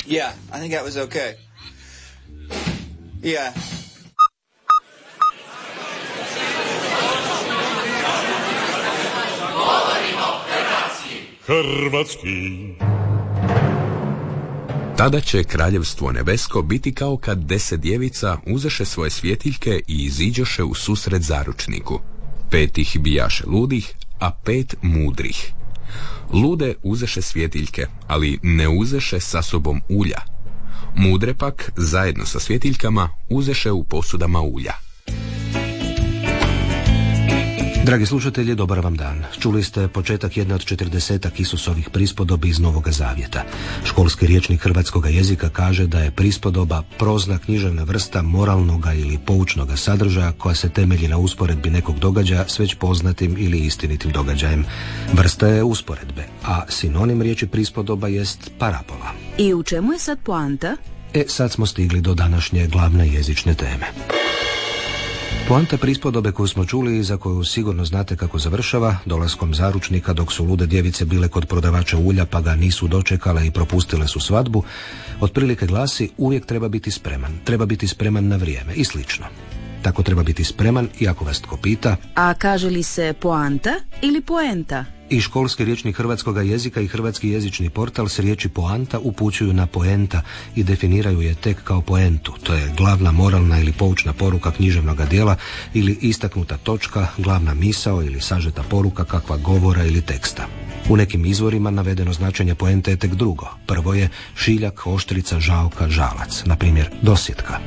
Yeah, I think that was okay. Yeah. Hrvatski. Tada će kraljevstvo nebesko biti kao kad 10 djevica uzeše svoje svjetiljke i iziđoše u susret zaručniku. 5 ih bijaše ludih, a 5 mudrih. Lude uzeše svjetiljke, ali ne uzeše sa sobom ulja. Mudre pak, zajedno sa svjetiljkama, uzeše u posudama ulja. Dragi slušatelji, dobar vam dan. Čuli ste početak jedne od 40 Isusovih prispodobi iz Novoga Zavjeta. Školski rječnik hrvatskoga jezika kaže da je prispodoba prozna književna vrsta moralnoga ili poučnoga sadržaja koja se temelji na usporedbi nekog događaja s već poznatim ili istinitim događajem. Vrsta je usporedbe, a sinonim riječi prispodoba jest parabola. I u čemu je sad poanta? Sad smo stigli do današnje glavne jezične teme. Poanta prispodobe koju smo čuli i za koju sigurno znate kako završava, dolaskom zaručnika dok su lude djevice bile kod prodavača ulja pa ga nisu dočekale i propustile su svadbu, otprilike glasi uvijek treba biti spreman na vrijeme i slično. Tako treba biti spreman i ako vas tko pita. A kaže li se poanta ili poenta? I školski rječnik hrvatskoga jezika i hrvatski jezični portal s riječi poanta upućuju na poenta i definiraju je tek kao poentu. To je glavna moralna ili poučna poruka književnoga djela ili istaknuta točka, glavna misao ili sažeta poruka kakva govora ili teksta. U nekim izvorima navedeno značenje poente je tek drugo. Prvo je šiljak, oštrica, žaoka, žalac, na primjer dosjetka.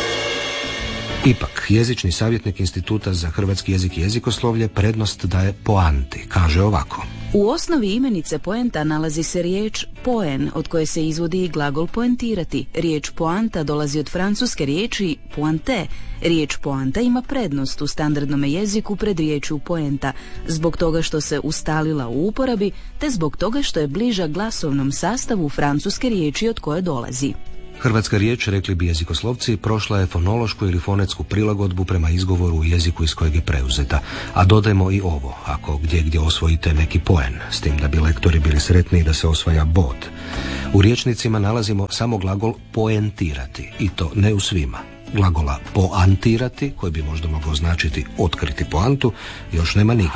Ipak, jezični savjetnik Instituta za hrvatski jezik i jezikoslovlje prednost daje poanti. Kaže ovako. U osnovi imenice poenta nalazi se riječ poen, od koje se izvodi i glagol poentirati. Riječ poanta dolazi od francuske riječi pointe. Riječ poanta ima prednost u standardnom jeziku pred riječju poenta, zbog toga što se ustalila u uporabi, te zbog toga što je bliža glasovnom sastavu francuske riječi od koje dolazi. Hrvatska riječ, rekli bi jezikoslovci, prošla je fonološku ili fonetsku prilagodbu prema izgovoru u jeziku iz kojeg je preuzeta. A dodajmo i ovo, ako gdje osvojite neki poen, s tim da bi lektori bili sretni da se osvaja bod. U rječnicima nalazimo samo glagol poentirati, i to ne u svima. Glagola poantirati, koji bi možda mogao značiti otkriti poantu, još nema nigdje.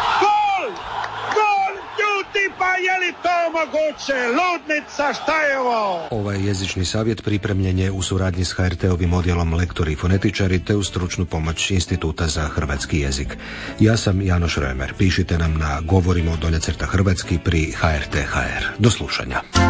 Moguće, ludnica, šta je ovo? Ovaj jezični savjet pripremljen je u suradnji s HRT-ovim odjelom lektori i fonetičari te uz stručnu pomoć Instituta za hrvatski jezik. Ja sam Janoš Römer. Pišite nam na govorimo _hrvatski pri HRT.hr. Do slušanja.